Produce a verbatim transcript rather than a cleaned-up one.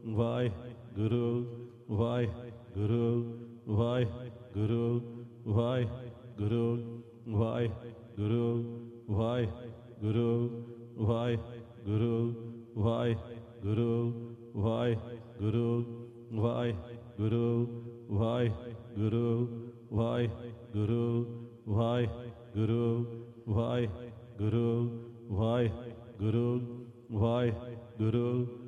Waheguru Waheguru Waheguru Waheguru Waheguru Waheguru Waheguru Waheguru Waheguru Waheguru Waheguru Waheguru Waheguru Waheguru Waheguru Waheguru